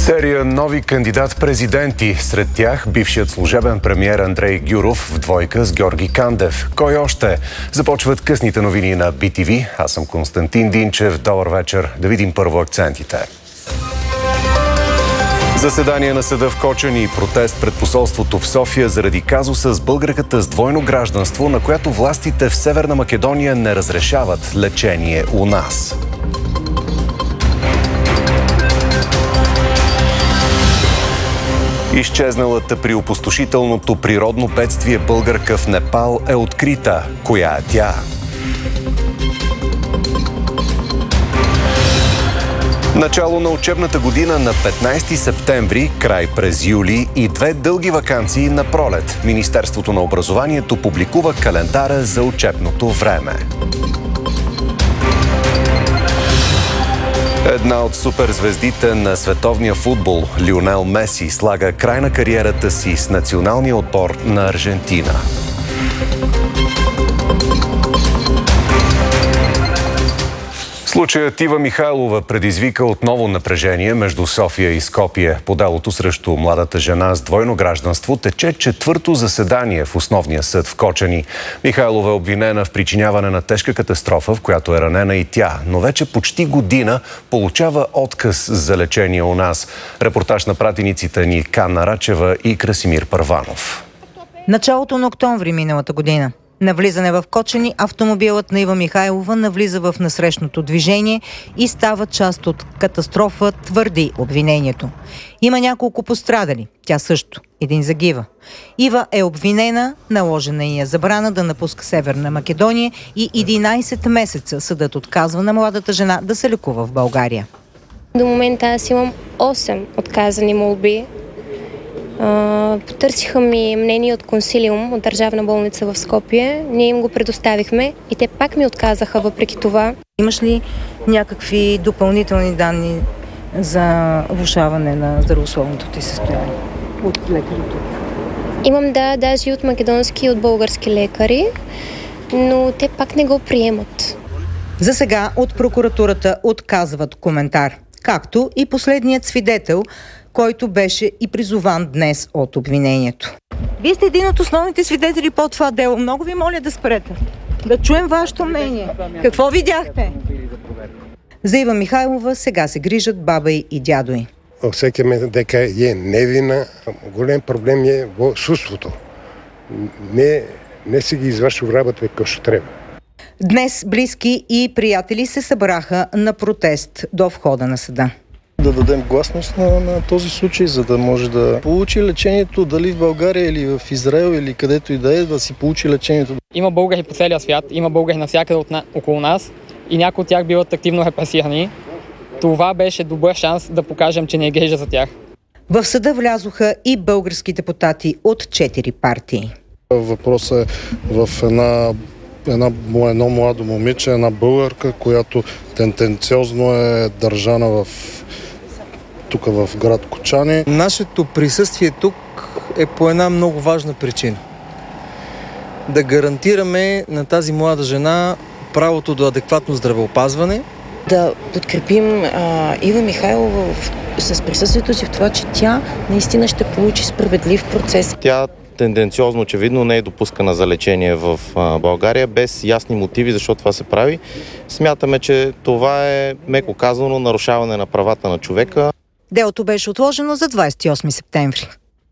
Серия нови кандидат-президенти. Сред тях бившият служебен премиер Андрей Гюров в двойка с Георги Кандев. Кой още? Започват късните новини на BTV. Аз съм Константин Динчев. Добър вечер. Да видим първо акцентите. Заседание на съда в Кочани и протест пред посолството в София заради казуса с българката с двойно гражданство, на която властите в Северна Македония не разрешават лечение у нас. Изчезналата при опустошителното природно бедствие българка в Непал е открита. Коя е тя? Начало на учебната година на 15 септември, край през юли и 2 дълги ваканции на пролет. Министерството на образованието публикува календара за учебното време. Една от суперзвездите на световния футбол, Лионел Меси, слага край на кариерата си с националния отбор на Аржентина. Случаят Ива Михайлова предизвика отново напрежение между София и Скопие. По делото срещу младата жена с двойно гражданство тече четвърто заседание в основния съд в Кочани. Михайлова е обвинена в причиняване на тежка катастрофа, в която е ранена и тя, но вече почти година получава отказ за лечение у нас. Репортаж на пратениците ни Канна Рачева и Красимир Първанов. Началото на октомври миналата година. На влизане в Кочани автомобилът на Ива Михайлова навлиза в насрещното движение и става част от катастрофа, твърди обвинението. Има няколко пострадали. Тя също. Един загива. Ива е обвинена, наложена и е забрана да напуска Северна Македония и 11 месеца съдът отказва на младата жена да се лекува в България. До момента аз имам 8 отказани молби. Потърсиха ми мнение от консилиум, от Държавна болница в Скопие. Ние им го предоставихме и те пак ми отказаха въпреки това. Имаш ли някакви допълнителни данни за влошаване на здравословното ти състояние от лекарите? Имам, да, даже и от македонски и от български лекари, но те пак не го приемат. За сега от прокуратурата отказват коментар, както и последният свидетел, който беше и призован днес от обвинението. Вие сте един от основните свидетели по това дело. Много ви моля да спрете. Да чуем вашето мнение. Какво видяхте? За Ива Михайлова сега се грижат баба и дядо й. Всеки ме дека е невина. Голем проблем е в чувството. Не си ги извършил работа како што трябва. Днес близки и приятели се събраха на протест до входа на съда. Да дадем гласност на този случай, за да може да получи лечението дали в България или в Израел или където и да е, да си получи лечението. Има българи по целия свят, има българи навсякъде около нас и някои от тях биват активно репресирани. Това беше добър шанс да покажем, че не е грижа за тях. В съда влязоха и български депутати от 4 партии. Въпросът е в едно младо момиче, една българка, която тенденциозно е държана тук в град Кочани. Нашето присъствие тук е по една много важна причина. Да гарантираме на тази млада жена правото до адекватно здравеопазване. Да подкрепим Ива Михайлова с присъствието си в това, че тя наистина ще получи справедлив процес. Тя тенденциозно, очевидно, не е допускана за лечение в България, без ясни мотиви защо това се прави. Смятаме, че това е, меко казано, нарушаване на правата на човека. Делото беше отложено за 28 септември.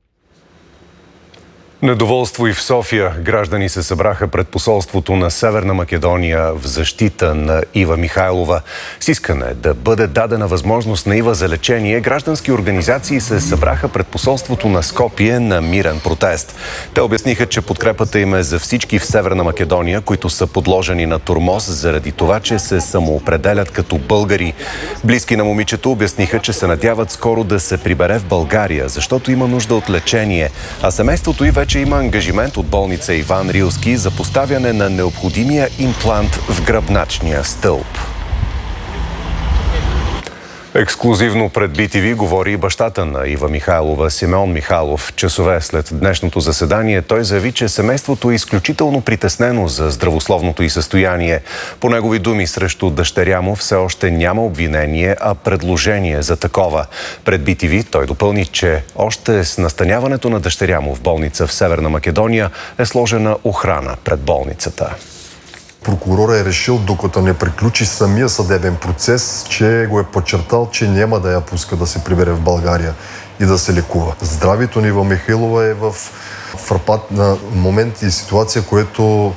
Недоволство и в София. Граждани се събраха пред посолството на Северна Македония в защита на Ива Михайлова. С искане да бъде дадена възможност на Ива за лечение, граждански организации се събраха пред посолството на Скопие на мирен протест. Те обясниха, че подкрепата им е за всички в Северна Македония, които са подложени на тормоз заради това, че се самоопределят като българи. Близки на момичето обясниха, че се надяват скоро да се прибере в България, защото има нужда от лечение, а семейството й вече има ангажимент от болница Иван Рилски за поставяне на необходимия имплант в гръбначния стълб. Ексклузивно пред BTV говори и бащата на Ива Михайлова, Симеон Михайлов. Часове след днешното заседание той заяви, че семейството е изключително притеснено за здравословното й състояние. По негови думи, срещу дъщеря му все още няма обвинение, а предложение за такова. Пред BTV той допълни, че още с настаняването на дъщеря му в болница в Северна Македония е сложена охрана пред болницата. Прокурора е решил, докато не приключи самия съдебен процес, че го е подчертал, че няма да я пуска да се прибере в България и да се лекува. Здравето на Ива Михайлова е в фрапантен момент и ситуация, което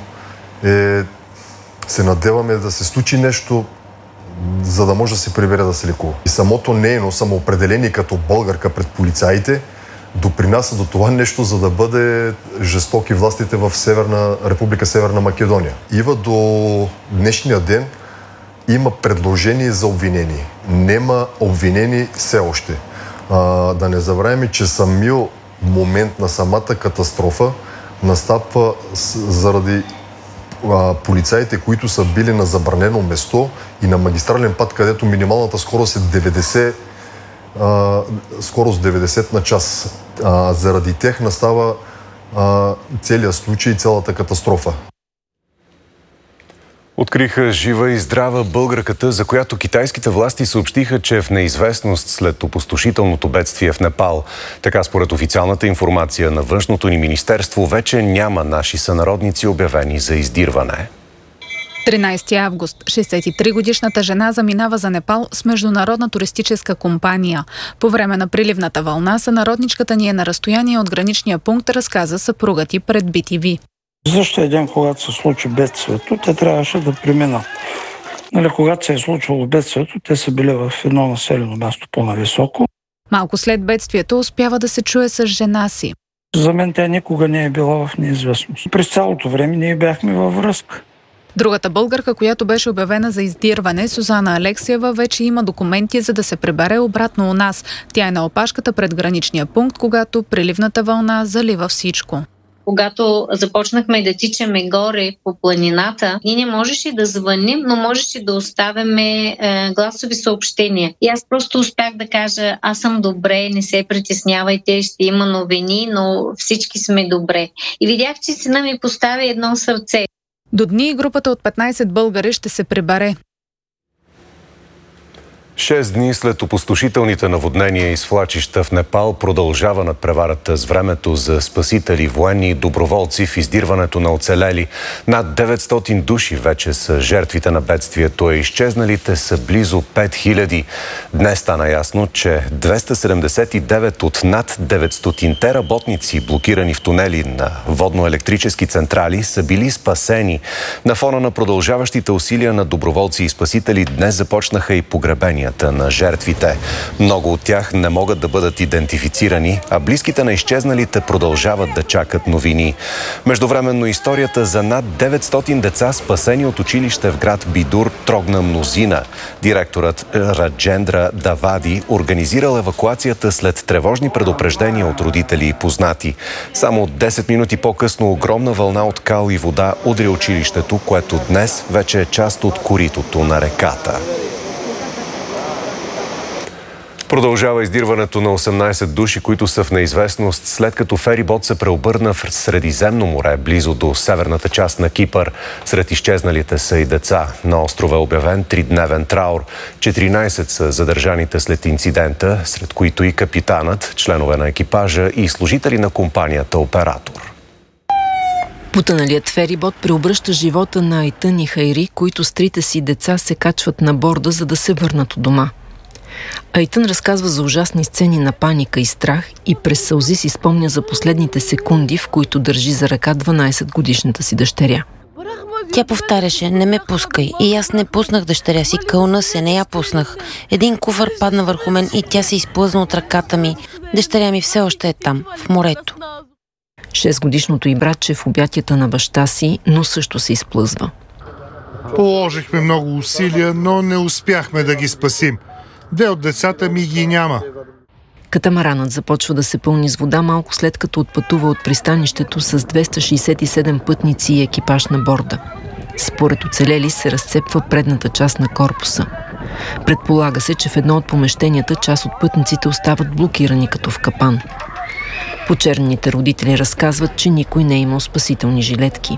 се надяваме да се случи нещо, за да може да се прибере да се лекува. И самото нейно самоопределение като българка пред полицаите допринася до това нещо, за да бъде жестоки властите в Република Северна Македония. Ива до днешния ден има предложение за обвинение. Нема обвинение все още. Да не забравяме, че самият момент на самата катастрофа настъпва заради полицаите, които са били на забранено место и на магистрален път, където минималната скорост е 90 на час. Заради тях настава целият случай и цялата катастрофа. Откриха жива и здрава българката, за която китайските власти съобщиха, че е в неизвестност след опустошителното бедствие в Непал. Така, според официалната информация на Външното ни министерство, вече няма наши сънародници обявени за издирване. 13 август. 63-годишната жена заминава за Непал с международна туристическа компания. По време на приливната вълна сънародничката ни е на разстояние от граничния пункт, разказа съпругът й пред BTV. Същия ден, когато се случи бедствието, те трябваше да преминат. Когато се е случвало бедствието, те са били в едно населено място по-нависоко. Малко след бедствието успява да се чуе с жена си. За мен тя никога не е била в неизвестност. През цялото време ние бяхме във връзка. Другата българка, която беше обявена за издирване, Сузана Алексиева, вече има документи, за да се прибере обратно у нас. Тя е на опашката пред граничния пункт, когато приливната вълна залива всичко. Когато започнахме да тичаме горе по планината, ние не можеше да звъним, но можеше да оставяме гласови съобщения. И аз просто успях да кажа: аз съм добре, не се притеснявайте, ще има новини, но всички сме добре. И видях, че сина ми поставя едно сърце. До дни групата от 15 българи ще се прибере. 6 дни след опустошителните наводнения и свлачища в Непал продължава надпреварата с времето за спасители, военни и доброволци в издирването на оцелели. Над 900 души вече са жертвите на бедствието, а изчезналите са близо 5000. Днес стана ясно, че 279 от над 900-те работници, блокирани в тунели на водно-електрически централи, са били спасени. На фона на продължаващите усилия на доброволци и спасители днес започнаха и погребения на жертвите. Много от тях не могат да бъдат идентифицирани, а близките на изчезналите продължават да чакат новини. Междувременно историята за над 900 деца, спасени от училище в град Бидур, трогна мнозина. Директорът Раджендра Давади организирал евакуацията след тревожни предупреждения от родители и познати. Само 10 минути по-късно огромна вълна от кал и вода удря училището, което днес вече е част от коритото на реката. Продължава издирването на 18 души, които са в неизвестност, след като ферибот се преобърна в Средиземно море, близо до северната част на Кипър. Сред изчезналите са и деца. На острова е обявен 3-дневен траур. 14 са задържаните след инцидента, сред които и капитанът, членове на екипажа и служители на компанията оператор. Потъналият ферибот преобръща живота на Айтън и Хайри, които с трите си деца се качват на борда, за да се върнат у дома. Айтън разказва за ужасни сцени на паника и страх и през сълзи си спомня за последните секунди, в които държи за ръка 12-годишната си дъщеря. Тя повтаряше: не ме пускай. И аз не пуснах дъщеря си, кълна се, не я пуснах. Един куфар падна върху мен и тя се изплъзна от ръката ми. Дъщеря ми все още е там, в морето. 6-годишното й братче в обятията на баща си, но също се изплъзва. Положихме много усилия, но не успяхме да ги спасим. 2 от децата ми ги няма. Катамаранът започва да се пълни с вода малко след като отпътува от пристанището с 267 пътници и екипаж на борда. Според оцелели се разцепва предната част на корпуса. Предполага се, че в едно от помещенията част от пътниците остават блокирани като в капан. Почернените родители разказват, че никой не е имал спасителни жилетки.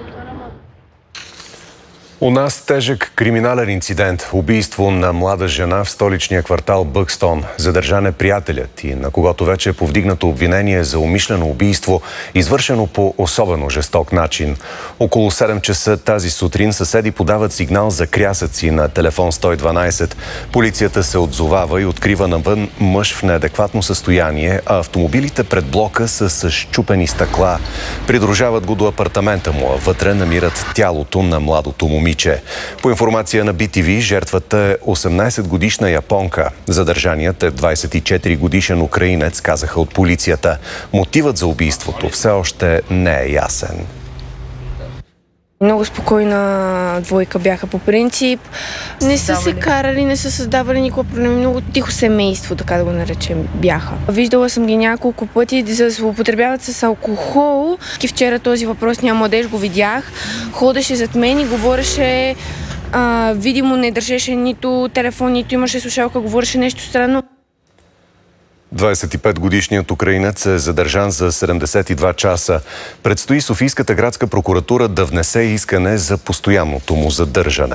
У нас тежък криминален инцидент. Убийство на млада жена в столичния квартал Бъкстон. Задържан е приятелят и на когото вече е повдигнато обвинение за умишлено убийство, извършено по особено жесток начин. Около 7 часа тази сутрин съседи подават сигнал за крясъци на телефон 112. Полицията се отзовава и открива навън мъж в неадекватно състояние, а автомобилите пред блока са с счупени стъкла. Придружават го до апартамента му, а вътре намират тялото на младото момиче. По информация на BTV, жертвата е 18-годишна японка. Задържаният е 24-годишен украинец, казаха от полицията. Мотивът за убийството все още не е ясен. Много спокойна двойка бяха по принцип. Не са се карали, не са създавали никаква проблем. Много тихо семейство, така да го наречем, бяха. Виждала съм ги няколко пъти да се злоупотребяват с алкохол. И вчера този въпросния младеж го видях. Ходеше зад мен и говореше, видимо не държеше нито телефон, нито имаше слушалка, говореше нещо странно. 25-годишният украинец е задържан за 72 часа. Предстои Софийската градска прокуратура да внесе искане за постоянното му задържане.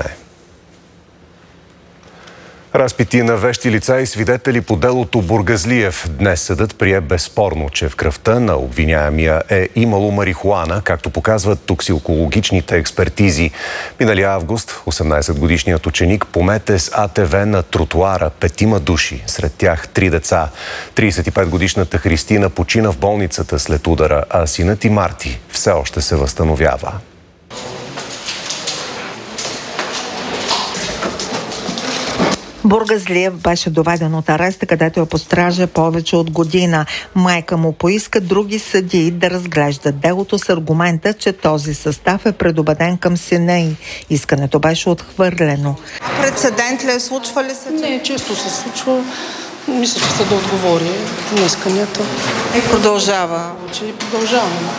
Разпити на вещи лица и свидетели по делото Бургазлиев. Днес съдът прие безспорно, че в кръвта на обвиняемия е имало марихуана, както показват токсикологичните експертизи. Миналия август 18-годишният ученик помете с АТВ на тротуара 5 души, сред тях 3 деца. 35-годишната Христина почина в болницата след удара, а синът и Марти все още се възстановява. Бургазлиев беше доведен от ареста, където е по стража повече от година. Майка му поиска други съдии да разглеждат делото с аргумента, че този състав е предубеден към сина й. Искането беше отхвърлено. Прецедент ли е? Случва ли се? Не, често се случва. Мисля, че съда отговори на исканията. И продължава. Продължаваме.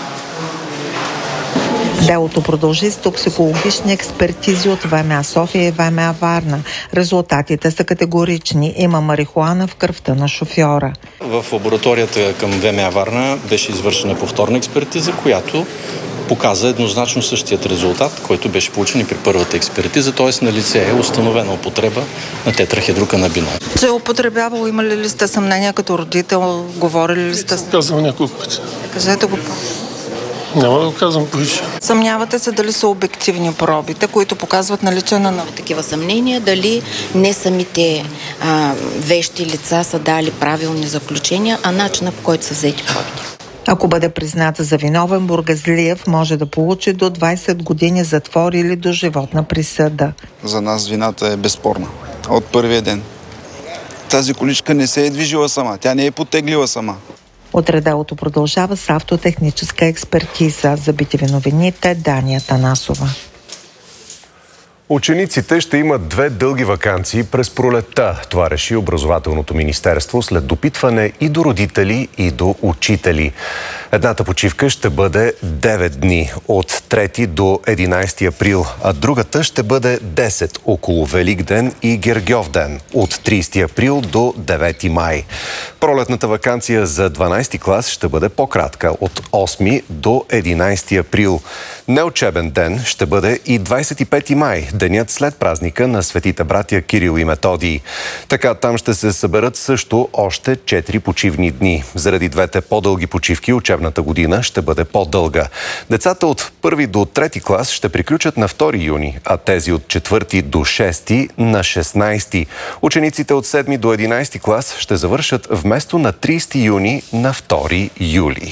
Делото продължи с токсикологични експертизи от ВМА София и ВМА Варна. Резултатите са категорични. Има марихуана в кръвта на шофьора. В лабораторията към ВМА Варна беше извършена повторна експертиза, която показа еднозначно същият резултат, който беше получен и при първата експертиза, т.е. на лице е установена употреба на тетрахидроканабинол. Че е употребявало, имали ли сте съмнения като родител, говорили ли сте? Казвам няколко пъти. Кажете го. Няма да го казвам повече. Съмнявате се дали са обективни пробите, които показват наличие на такива съмнения, дали не самите вещи лица са дали правилни заключения, а начина, по който са взети пробите. Ако бъде призната за виновен, Бургазлиев може да получи до 20 години затвор или до животна присъда. За нас вината е безспорна. От първия ден. Тази количка не се е движила сама, тя не е потеглила сама. Утре делото продължава с автотехническа експертиза. За BTV новините Дания Танасова. Учениците ще имат 2 дълги ваканции през пролетта. Това реши Образователното министерство след допитване и до родители, и до учители. Едната почивка ще бъде 9 дни, от 3 до 11 април, а другата ще бъде 10 около Великден и Гергьовден, от 30 април до 9 май. Пролетната ваканция за 12 клас ще бъде по-кратка, от 8 до 11 април. Неучебен ден ще бъде и 25 май, денят след празника на светите братя Кирил и Методий. Така там ще се съберат също още 4 почивни дни. Заради двете по-дълги почивки учебната година ще бъде по-дълга. Децата от 1 до 3 клас ще приключат на 2 юни, а тези от 4 до 6 на 16. Учениците от 7 до 11 клас ще завършат вместо на 30 юни на 2 юли.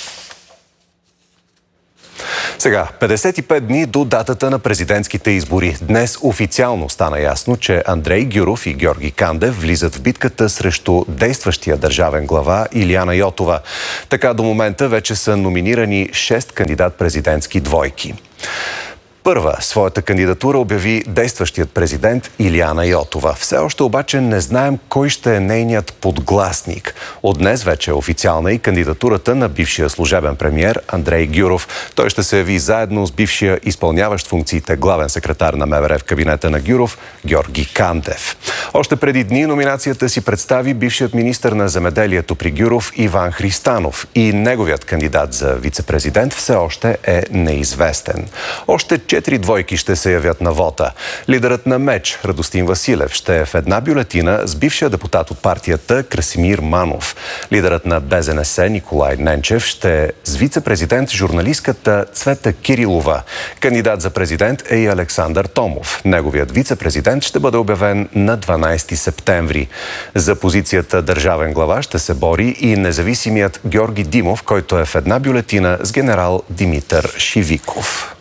Сега, 55 дни до датата на президентските избори. Днес официално стана ясно, че Андрей Гюров и Георги Кандев влизат в битката срещу действащия държавен глава Илияна Йотова. Така до момента вече са номинирани 6 кандидат-президентски двойки. Първа своята кандидатура обяви действащият президент Илияна Йотова. Все още обаче не знаем кой ще е нейният подгласник. От днес вече е официална и кандидатурата на бившия служебен премиер Андрей Гюров. Той ще се яви заедно с бившия изпълняващ функциите главен секретар на МВР в кабинета на Гюров Георги Кандев. Още преди дни номинацията си представи бившият министър на земеделието при Гюров Иван Христанов и неговият кандидат за вице-президент все още е неизвестен. Още 4 двойки ще се явят на вота. Лидерът на МЕЧ Радостин Василев ще е в една бюлетина с бившия депутат от партията Красимир Манов. Лидерът на БЗНС Николай Ненчев ще е с вице-президент журналистката Цвета Кирилова. Кандидат за президент е и Александър Томов. Неговият вице-президент ще бъде обявен на 12 септември. За позицията държавен глава ще се бори и независимият Георги Димов, който е в една бюлетина с генерал Димитър Шивиков.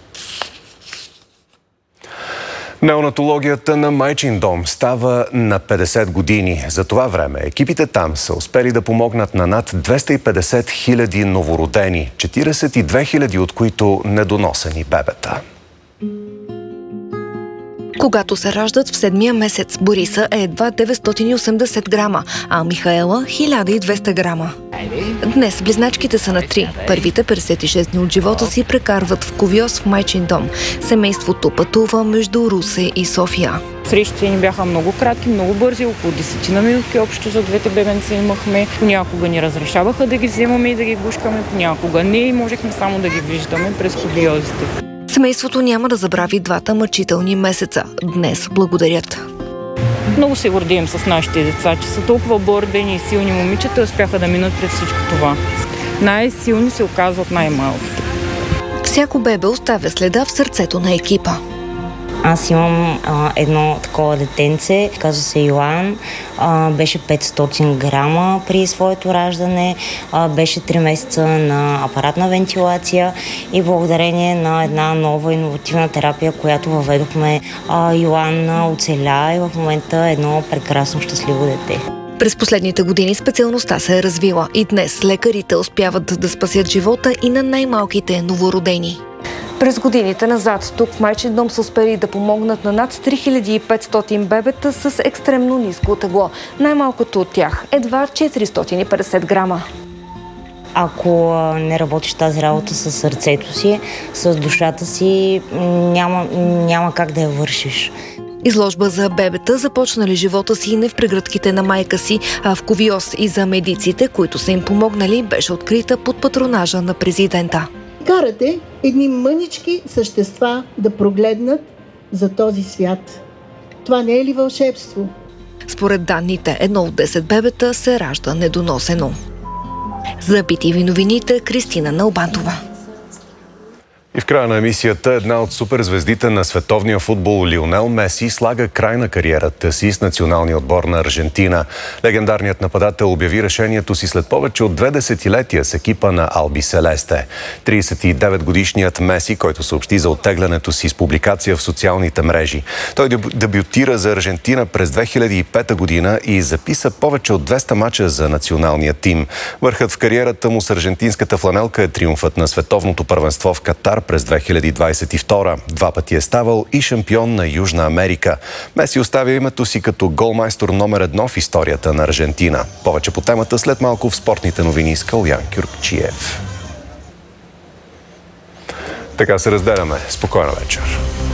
Неонатологията на Майчин дом става на 50 години. За това време екипите там са успели да помогнат на над 250 хиляди новородени, 42 хиляди от които недоносени бебета. Когато се раждат в 7-я месец, Бориса е едва 980 грама, а Михаела – 1200 грама. Днес близначките са на 3. Първите 56 дни от живота си прекарват в кувьоз в Майчин дом. Семейството пътува между Русе и София. Срещите ни бяха много кратки, много бързи, около 10 на минутки общо за двете бебенца имахме. Понякога ни разрешаваха да ги вземаме и да ги гушкаме, понякога не и можехме само да ги виждаме през кувьозите. Семейството няма да забрави двата мъчителни месеца. Днес благодарят. Много се гордеем с нашите деца, че са толкова бордени и силни момичета, успяха да минат през всичко това. Най-силни се оказват най-малките. Всяко бебе оставя следа в сърцето на екипа. Аз имам едно такова детенце, казва се Йоан, беше 500 грама при своето раждане, беше 3 месеца на апаратна вентилация и благодарение на една нова иновативна терапия, която въведохме, Йоан оцеля и в момента е едно прекрасно щастливо дете. През последните години специалността се е развила и днес лекарите успяват да спасят живота и на най-малките новородени. През годините назад тук в Майчин дом са успели да помогнат на над 3500 бебета с екстремно ниско тегло. Най-малкото от тях едва 450 грама. Ако не работиш тази работа с сърцето си, с душата си, няма как да я вършиш. Изложба за бебета, започнали живота си не в прегръдките на майка си, а в кувьоз, и за медиците, които са им помогнали, беше открита под патронажа на президента. Карате едни мънички същества да прогледнат за този свят. Това не е ли вълшебство? Според данните, 1 от 10 бебета се ражда недоносено. За BTV новините, Кристина Налбантова. И в края на емисията една от суперзвездите на световния футбол Лионел Меси слага край на кариерата си с националния отбор на Аржентина. Легендарният нападател обяви решението си след повече от 2 десетилетия с екипа на Алби Селесте. 39-годишният Меси, който съобщи за оттеглянето си с публикация в социалните мрежи. Той дебютира за Аржентина през 2005 година и записа повече от 200 мача за националния тим. Върхът в кариерата му с аржентинската фланелка е триумфът на световното първенство в Катар през 2022. 2 пъти е ставал и шампион на Южна Америка. Меси оставя името си като голмайстор номер 1 в историята на Аржентина. Повече по темата след малко в спортните новини с Калян Кюркчиев. Така се разделяме. Спокойна вечер.